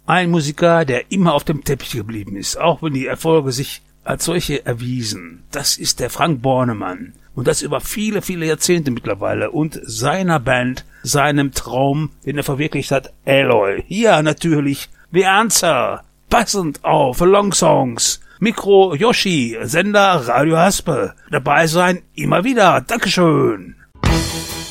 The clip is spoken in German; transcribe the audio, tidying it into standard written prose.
Ein Musiker, der immer auf dem Teppich geblieben ist, auch wenn die Erfolge sich als solche erwiesen. Das ist der Frank Bornemann. Und das über viele, viele Jahrzehnte mittlerweile. Und seiner Band, seinem Traum, den er verwirklicht hat, Alloy. Hier natürlich The Answer. Passend auf Long Songs. Mikro Yoshi, Sender Radio Haspel. Dabei sein immer wieder. Dankeschön.